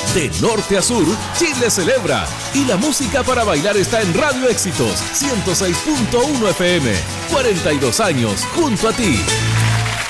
De norte a sur, Chile celebra. Y la música para bailar está en Radio Éxitos 106.1 FM. 42 años junto a ti.